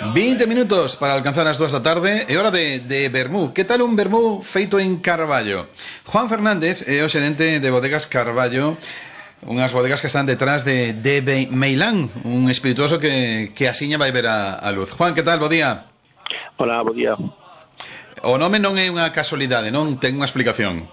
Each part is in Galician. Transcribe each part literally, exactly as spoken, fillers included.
veinte minutos para alcanzar as dúas da tarde. É hora de, de vermú. Que tal un vermú feito en Carballo? Juan Fernández é o xerente de Bodegas Carballo, unhas bodegas que están detrás de, de Meilán, un espirituoso que, que asiña vai ver a, a luz. Juan, que tal? Bo día. Hola, bo día. O nome non é unha casualidade, non? Ten unha explicación.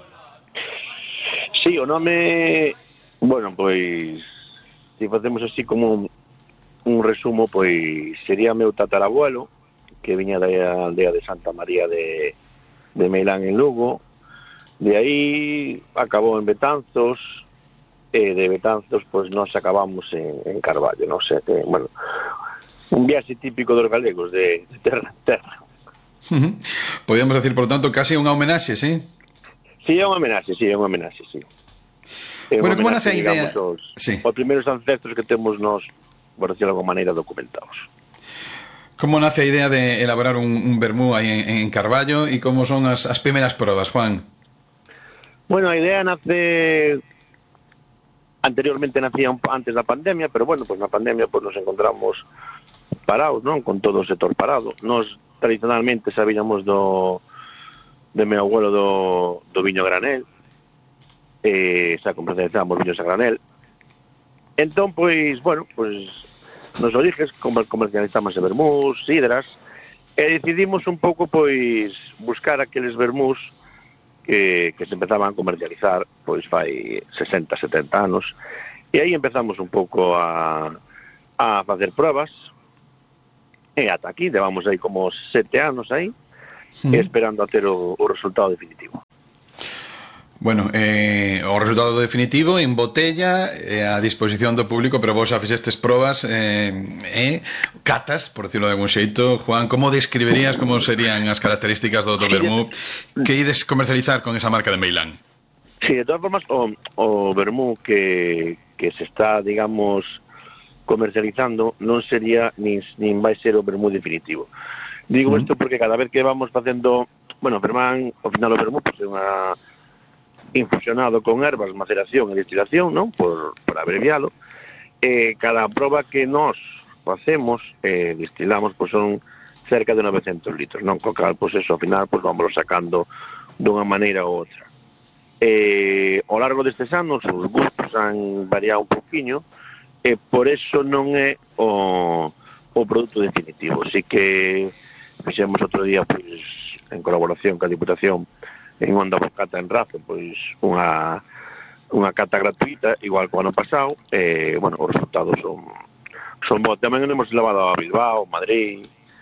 Sí, o nome, bueno, pois, se facemos así como un, un resumo, pois sería meu tatarabuelo, que viña da aldea de Santa María de, de Meilán en Lugo. De aí acabou en Betanzos, e de Betanzos pois nos acabamos en, en Carballo, non sei que, bueno, un viaxe típico dos galegos de, de terra en terra. Uh-huh. Podríamos decir, por lo tanto, casi unha homenaxe, sí? Sí, é unha homenaxe, sí, é unha homenaxe, sí. É bueno, como nace a idea? Digamos, os, sí. os primeiros ancestros que temos nos, por decirlo de alguma maneira, documentados. Como nace a idea de elaborar un, un vermú aí en, en Carballo e como son as, as primeiras probas, Juan? Bueno, a idea nace... Anteriormente nacía antes da pandemia, pero bueno, pues na pandemia pues nos encontramos parados, non? Con todo o sector parado. Nos tradicionalmente sabíamos do de meu abuelo do, do viño a granel, e xa comercializamos viños a granel. Entón, pois, bueno, pois nos origens comercializamos vermús, sidras, e decidimos un pouco, pois, buscar aqueles vermús que, que se empezaban a comercializar, pois, fai sesenta, setenta anos, e aí empezamos un pouco a, a facer pruebas, e ata aquí, levamos aí como sete anos aí, mm. esperando a ter o, o resultado definitivo. Bueno, eh, o resultado definitivo en botella eh, a disposición do público, pero vos xa fixestes probas eh, eh, catas, por decirlo de algún xeito. Juan, como describirías como serían as características do, do vermú que ides comercializar con esa marca de Meilán? Sí, de todas formas, o, o vermú que, que se está, digamos, comercializando non sería, nin, nin vai ser o vermú definitivo. Digo isto mm. porque cada vez que vamos facendo, bueno, Fermán, ao final o vermú pues, é unha infusionado con ervas, maceración e destilación, non? Por, por abrevialo. Eh, cada proba que nós facemos, eh, destilamos, pois son cerca de novecentos litros, non? Co cal, pois eso, ao final, pois vamos sacando dunha maneira ou outra. Eh, ao largo destes anos, os gustos han variado un poquinho, e por eso non é o, o produto definitivo. Así que fixemos outro día, pois, en colaboración ca Diputación, en Onda Bocata en Razo, pois unha unha cata gratuita, igual que o ano pasado, e, bueno, os resultados son son bons. Tamén hemos levado a Bilbao, Madrid,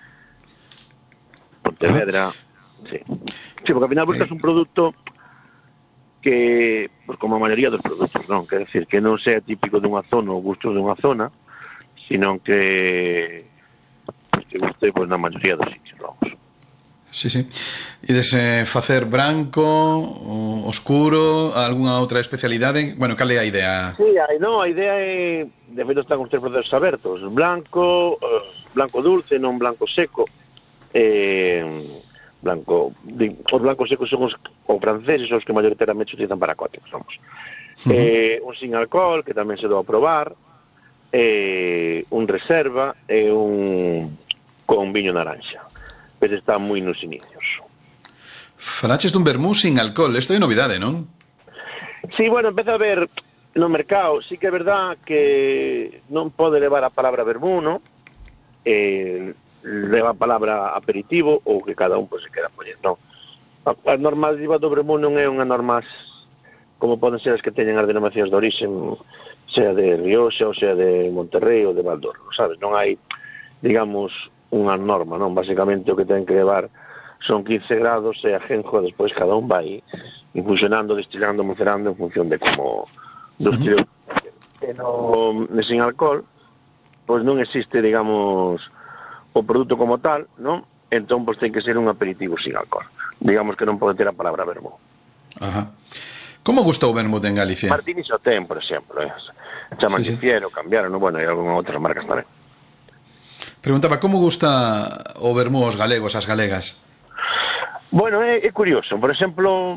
Pontevedra, sí. Sí, porque ao final buscas un produto que, pues, como a maioría dos produtos, non? Quer decir, que non sea típico dunha zona ou gustos dunha zona, sino que, pues, que guste, pues, na maioría dos sitios, vamos. Sí, sí. Ides eh, facer branco, oscuro, algunha outra especialidade? Bueno, cal é a idea? Sí, aí, no, a idea é, de feito están os tres procesos abertos, blanco, eh, blanco dulce, non blanco seco, eh, blanco, os blancos secos son os, os franceses, os que maioritariamente se utilizan para cócteles, vamos. Uh-huh. Eh, un sin alcohol, que tamén se dou a probar, eh, un reserva e un con viño naranja. Pero está moi nos inicios. Falaches dun vermú sin alcohol, isto é novidade, non? Sí, bueno, empeza a ver no mercado, sí que é verdad que non pode levar a palabra vermú, non? Eh, leva a palabra aperitivo ou que cada un pues, se quera poñer, non? A, a normativa do vermú non é unha normas como poden ser as que teñen as denominacións de orixen, sea de Rioxa ou sea de Monterrey ou de Valdorro, sabes? Non hai, digamos, unha norma, non? Basicamente o que ten que levar son quince grados e a genjo, despois cada un vai infusionando, destilando, macerando en función de como do estilo. Uh-huh. E no, sin alcohol, pois non existe, digamos, o produto como tal, non? Entón, pois ten que ser un aperitivo sin alcohol. Digamos que non pode ter a palabra vermú. Ajá. Como gustou o vermut en Galicia? Martini xa ten, por exemplo, eh? Chaman sí, sí. Fiero, cambiaron, bueno, e algunhas outras marcas tamén. Preguntaba, como gusta o vermú aos galegos, as galegas? Bueno, é, é curioso. Por exemplo,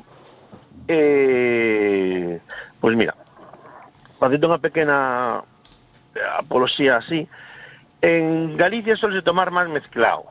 eh, pois mira, facendo unha pequena apoloxía así, En Galicia solse tomar máis mezclado.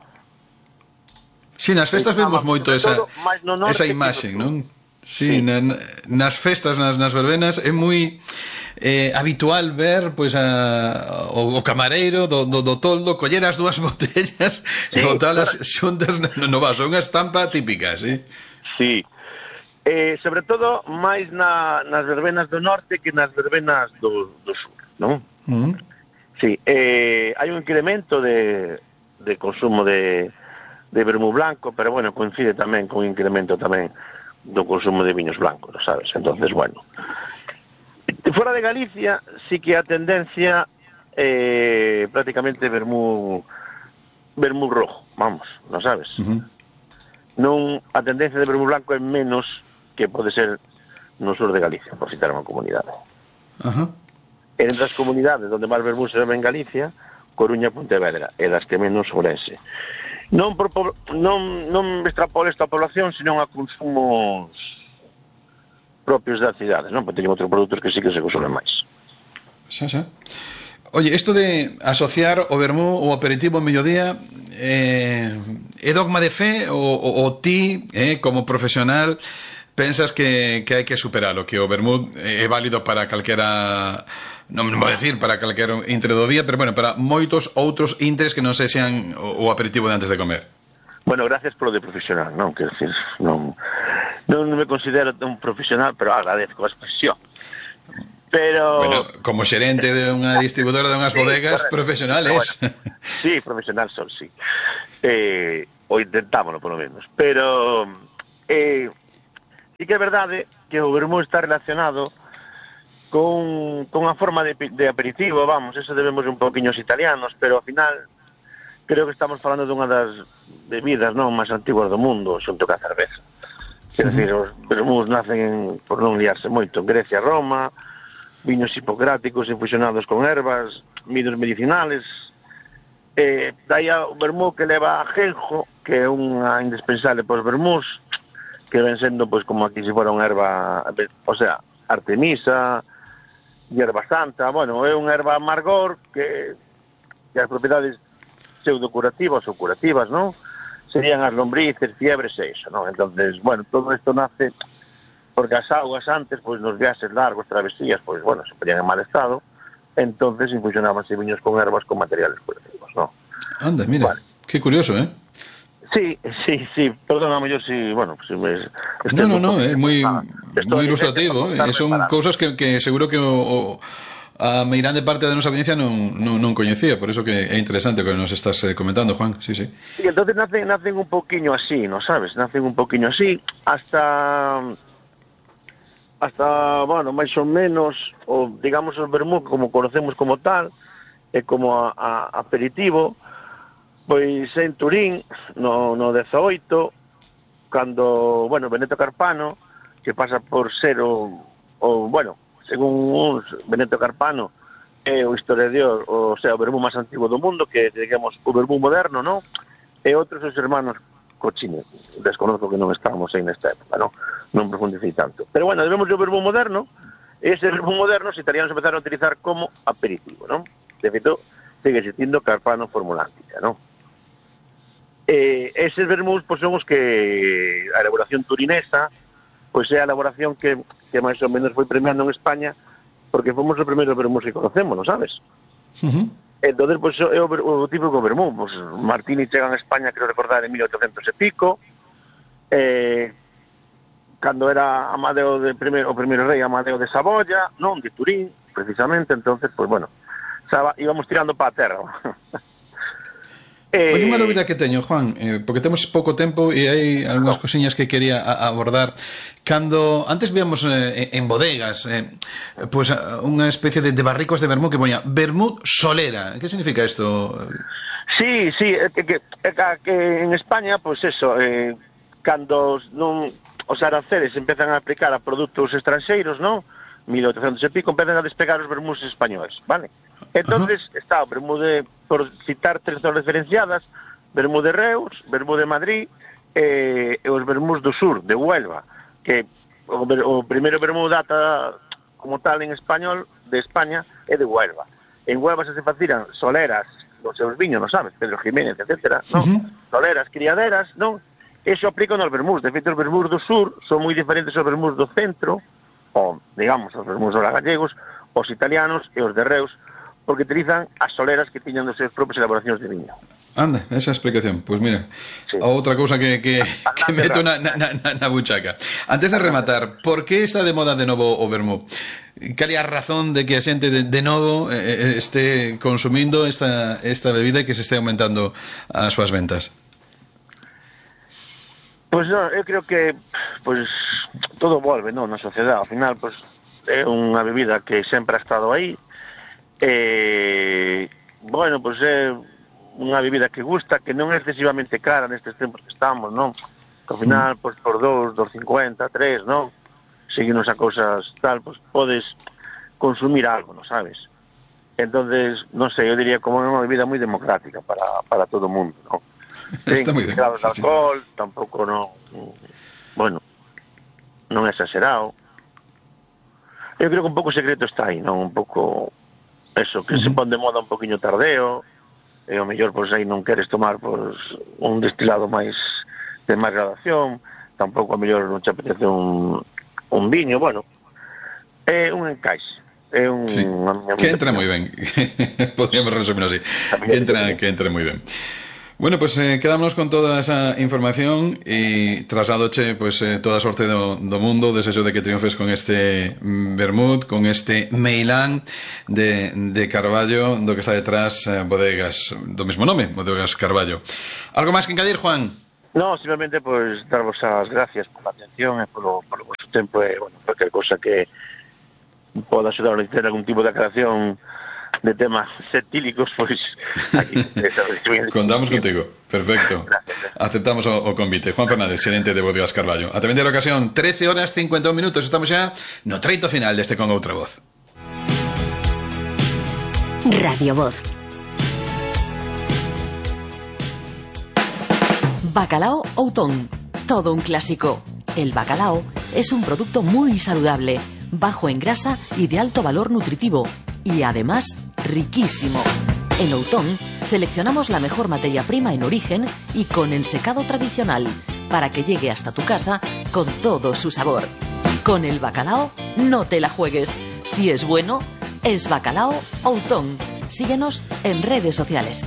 Si, nas festas vemos moito esa, esa imaxe, non? Si, sí. na, nas festas, nas, nas verbenas, é moi eh, habitual ver pois a, o, o camareiro do, do, do toldo coller as dúas botellas sí, e botalas xuntas no, no vaso. Unha estampa típica, si? Si. Eh, sobre todo, máis na, nas verbenas do norte que nas verbenas do, do sur, non? Mm. Si, eh, hai un incremento de, de consumo de, de vermú blanco, pero, bueno, coincide tamén con un incremento tamén do consumo de viños blancos, sabes? Entonces, bueno, fora de Galicia sí que a tendencia eh, prácticamente vermú vermú rojo, vamos, non sabes? Uh-huh. Non, a tendencia de vermú blanco é menos que pode ser no sur de Galicia, por citar unha comunidade. Uh-huh. En as comunidades onde máis vermú se bebe en Galicia, Coruña, Pontevedra, e das que menos Ourense. Non, por, non, non extrapolo esta población, senón a consumos propios das cidades, non? Porque teñen outros produtos que sí que se consumen máis. Xa, xa. Oye, isto de asociar o vermú ou aperitivo ao mediodía eh, é dogma de fe ou, ou, ou ti, eh, como profesional, pensas que, que hai que superalo, que o vermú é válido para calquera... non vou decir para calquer intre do día, pero bueno, para moitos outros intres que non sexan o aperitivo de antes de comer. Bueno, gracias polo de profesional, non, quero decir, non, non me considero un profesional, pero agradezco a expresión. Pero... Bueno, como xerente de unha distribuidora de unhas sí, bodegas, profesionales. Bueno, sí, profesional son, sí. Eh, o intentámonos, polo menos. Pero, eh, sí que é verdade que o vermú está relacionado con, con a forma de, de aperitivo, vamos, eso debemos un poquinho os italianos, pero ao final creo que estamos falando dunha das bebidas non máis antiguas do mundo, xunto ca cerveza. Quer decir, os vermús nacen, por non liarse moito, en Grecia, Roma, viños hipocráticos infusionados con ervas, viños medicinales, eh, dai o vermú que leva a ajenjo, que é unha indispensable para os vermús, que ven sendo pois como aquí se fora unha erva, o sea, Artemisa, hierba santa, bueno, é unha erva amargor que, que as propiedades pseudocurativas ou curativas, non? Serían as lombrices, fiebres e iso, non? Entonces, bueno, todo isto nace porque as augas antes, pois nos viaxes largos, travesías, pois, bueno, se ponían en mal estado, entonces infusionábanse viños con ervas con materiales curativos, non? Anda, mira, vale. Que curioso, eh? Sí, sí, sí, perdón, a mellor si, bueno, si me... No, no, no, é moi moi ilustrativo, eh? Son cousas que, que seguro que o, o, a meirande parte da nosa audiencia non, non, non coñecía, por eso que é interesante o que nos estás eh, comentando, Juan, sí, sí. Sí, entonces nacen, nacen un poquinho así, ¿no sabes? Nacen un poquinho así, hasta... hasta, bueno, máis ou menos, o, digamos, o vermú, como conocemos como tal, e como a, a aperitivo, pois en Turín, no, no dezaoito, cando, bueno, Benedetto Carpano, que pasa por ser o, o bueno, según uns, Benedetto Carpano é o historiador, o sea, o vermú máis antigo do mundo, que, digamos, o vermú moderno, non? E outros os hermanos Cochini, desconozco que non estábamos aí nesta época, non? Non profundicei tanto. Pero, bueno, debemos o vermú moderno, e ese vermú moderno os italianos empezaron a utilizar como aperitivo, non? De feito, sigue existindo Carpano Formulántica, non? Eh, eses vermús pois, son os que a elaboración turinesa pois é a elaboración que, que máis ou menos foi premiando en España porque fomos os primeiros vermús que conocemos, non sabes? Uh-huh. Entón, pois, é o, o típico vermú, pois, Martini chega en España, quero recordar, en mil oitocentos e pico, eh, cando era Amadeo de primeiro, o primeiro rei Amadeo de Saboya, non, de Turín, precisamente, entonces, pois, bueno, saba, íbamos tirando para a terra. Eh... Oye, unha dúbida que teño, Juan, eh, porque temos pouco tempo e hai algunhas no. cosiñas que quería a, abordar. Cando antes víamos eh, en bodegas eh, pues, unha especie de, de barricos de vermú que poña vermú solera. Que significa isto? Sí, sí, que, que, que en España, pues eso, eh, cando non, os aranceles empezan a aplicar a produtos estranxeiros, non? mil oitocentos e pico, empezan a despegar os vermús españoles, vale? Entonces, uh-huh. está o vermú de, por citar tres zonas diferenciadas, vermú de Reus, vermú de Madrid, eh, e os vermús do sur, de Huelva, que o, o primeiro vermú data como tal en español, de España, é de Huelva. En Huelva se se facían soleras os seus viños, non sabes, Pedro Jiménez, etcétera, non? Uh-huh. Soleras, criaderas, non? Eso aplica nos vermús. De feito, os vermús do sur son moi diferentes aos vermús do centro, ou, digamos, os vermús dos gallegos, os italianos e os de Reus, porque utilizan as soleras que tiñan dos seus propios elaboracións de viño. Anda, esa explicación. Pois pues mira, sí. Outra cousa que, que, que meto na, na, na, na buchaca. Antes de rematar, por que está de moda de novo o vermú? Cal é a razón de que a xente de, de novo eh, este consumindo esta, esta bebida e que se este aumentando as súas ventas? Pois pues, no, eu creo que pues, todo volve, non, na sociedade. Ao final, pues, é unha bebida que sempre ha estado aí. E, bueno, pois pues, é unha bebida que gusta, que non é excesivamente cara nestes tempos que estamos, non? Que ao final, pois, por dous, dos cincuenta, tres, non? Seguimos a cousas tal, pois podes consumir algo, non sabes? Entonces, non sei, eu diría como é unha bebida moi democrática para, para todo o mundo, non? Está moi ben. Grados de alcohol, sí. Tampouco non, bueno, non é exagerado. Eu creo que un pouco o secreto está aí, non? Un pouco eso, que uh-huh. se pon de moda un poquinho tardeo, e o mellor, pois, aí non queres tomar, pois, un destilado máis de máis gradación, tampouco a mellor non te apetece un, un viño, bueno, é un encaixe. É un... Sí. Que entra moi ben. Podríamos resumir así. Que entra, que entra moi ben. Bueno, pues eh, quedámonos con toda esa información e trasladoche pues, eh, toda a sorte do, do mundo, desexo de que triunfes con este vermut, con este meilán de, de Carballo, do que está detrás eh, bodegas do mesmo nome, Bodegas Carballo. Algo máis que engadir, Juan? No, simplemente pues, darvos as gracias por a atención e polo, polo vosso tempo e, bueno, cualquier cosa que poda axudar a ter algún tipo de aclaración de temas septílicos, pois aquí contamos contigo, perfecto. Gracias. Aceptamos o, o convite. Juan Fernández, xerente de Bodegas Carballo. A vender a ocasión, trece horas cincuenta y un minutos. Estamos xa no treito final deste Con Outra Voz. Radio Voz. Bacalao Outón, todo un clásico. El bacalao es un producto muy saludable, bajo en grasa y de alto valor nutritivo, y además riquísimo. En Outón seleccionamos la mejor materia prima en origen y con el secado tradicional para que llegue hasta tu casa con todo su sabor. Con el bacalao no te la juegues. Si es bueno, es Bacalao Outón. Síguenos en redes sociales.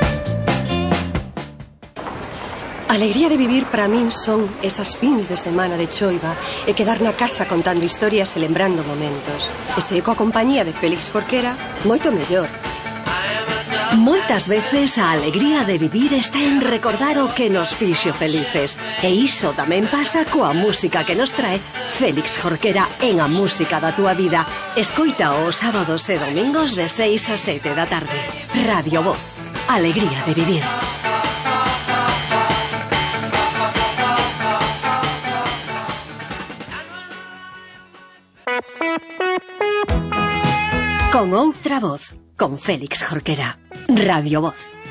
Alegría de vivir para min son esas fins de semana de choiva e quedar na casa contando historias e lembrando momentos. E se coa compañía de Félix Jorquera, moito mellor. Moitas veces a alegría de vivir está en recordar o que nos fixo felices. E iso tamén pasa coa música que nos trae Félix Jorquera en A Música da Túa Vida. Escoita os sábados e domingos de seis a sete da tarde. Radio Voz. Alegría de vivir. Con Outra Voz, con Félix Jorquera. Radio Voz.